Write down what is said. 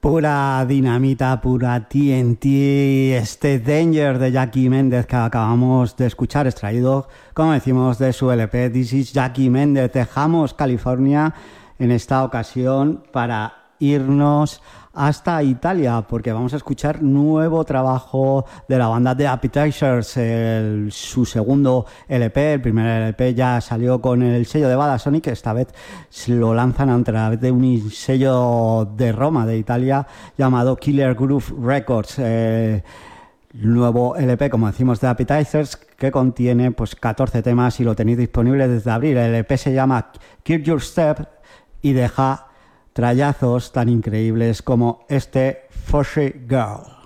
Pura dinamita, pura TNT, este Danger de Jackie Méndez que acabamos de escuchar, extraído, como decimos, de su LP This is Jackie Méndez. Dejamos California en esta ocasión para irnos hasta Italia, porque vamos a escuchar nuevo trabajo de la banda The Appetizers, su segundo LP. El primer LP ya salió con el sello de Badasonic, esta vez lo lanzan a través de un sello de Roma, de Italia, llamado Killer Groove Records. Nuevo LP, como decimos, de Appetizers, que contiene pues 14 temas y lo tenéis disponible desde abril. El LP se llama Keep Your Step y deja trallazos tan increíbles como este Foshy Girl.